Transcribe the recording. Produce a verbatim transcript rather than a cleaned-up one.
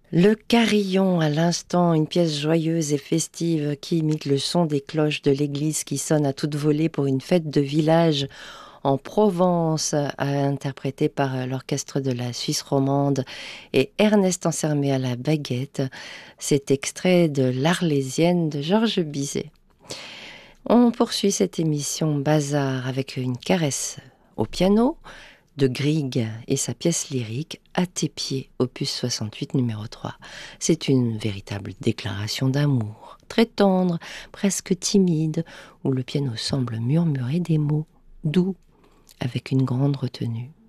Le carillon, à l'instant, une pièce joyeuse et festive qui imite le son des cloches de l'église qui sonnent à toute volée pour une fête de village en Provence, interprétée par l'orchestre de la Suisse romande et Ernest Ansermet à la baguette. C'est extrait de l'Arlésienne de Georges Bizet. On poursuit cette émission Bazar avec une caresse au piano de Grieg et sa pièce lyrique À tes pieds, opus soixante-huit numéro trois. C'est une véritable déclaration d'amour, très tendre, presque timide, où le piano semble murmurer des mots doux avec une grande retenue.